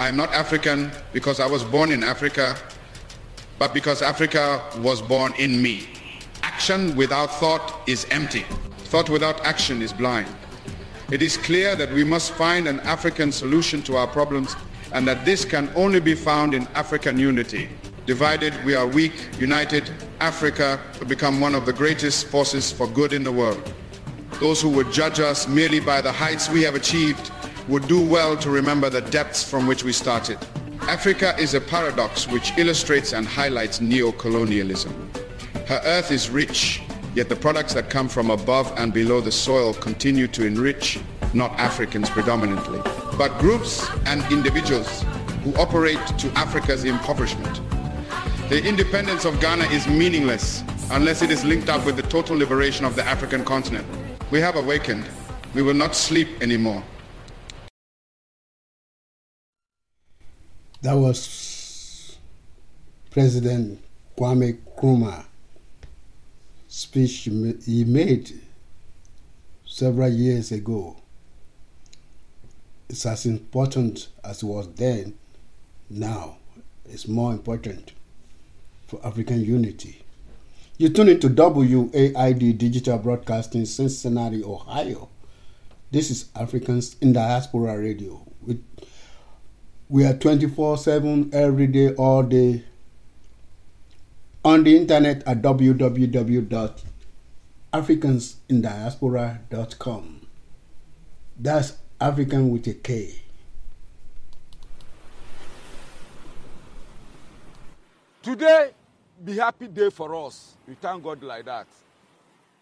I am not African because I was born in Africa, but because Africa was born in me. Action without thought is empty. Thought without action is blind. It is clear that we must find an African solution to our problems, and that this can only be found in African unity. Divided, we are weak. United, Africa will become one of the greatest forces for good in the world. Those who would judge us merely by the heights we have achieved would do well to remember the depths from which we started. Africa is a paradox which illustrates and highlights neo-colonialism. Her earth is rich, yet the products that come from above and below the soil continue to enrich, not Africans predominantly, but groups and individuals who operate to Africa's impoverishment. The independence of Ghana is meaningless unless it is linked up with the total liberation of the African continent. We have awakened. We will not sleep anymore. That was President Kwame Nkrumah speech he made several years ago. It's as important as it was then. Now it's more important for African unity. You tune into WAID Digital Broadcasting, Cincinnati, Ohio. This is Africans in Diaspora Radio. We are 24/7 every day, all day, on the internet at www.africansindiaspora.com. That's African with a K. Today, be happy day for us. We thank God like that.